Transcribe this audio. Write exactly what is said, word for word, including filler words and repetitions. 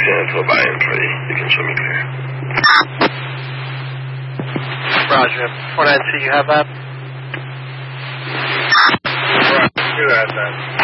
stand for by entry. You can show me clear. Roger. four nine two, you have that? Roger, you have that.